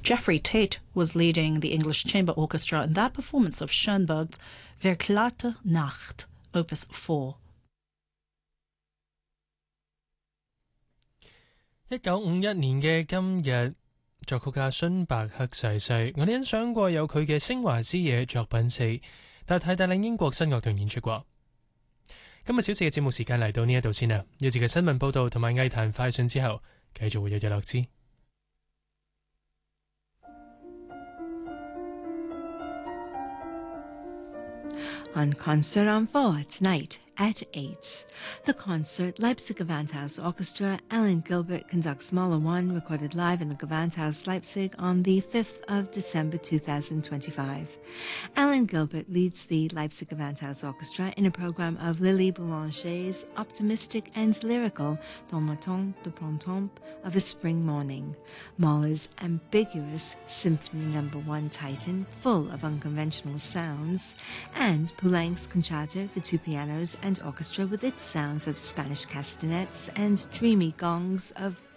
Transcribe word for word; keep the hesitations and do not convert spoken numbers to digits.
Jeffrey Tate was leading the English Chamber Orchestra in that performance of Schoenberg's Verklärte Nacht, Opus four. 一九五一年嘅今日，作曲家荀伯克逝世。我哋欣賞過有佢嘅昇華之夜作品四，但係帶領英國新樂團演出過。今日小四嘅節目時間嚟到呢一度先啦，一節嘅新聞報導同埋藝壇快訊之後，繼續會有日落之。 On Concert on Four tonight at eight. The concert, Leipzig Gewandhaus Orchestra, Alan Gilbert conducts Mahler one, recorded live in the Gewandhaus Leipzig on the fifth of December two thousand twenty-five. Alan Gilbert leads the Leipzig Gewandhaus Orchestra in a program of Lily Boulanger's optimistic and lyrical Dans Matin de Printemps of a Spring Morning, Mahler's ambiguous Symphony Number one Titan, full of unconventional sounds, and Poulenc's Concerto for two pianos and orchestra with its sounds of Spanish castanets and dreamy gongs of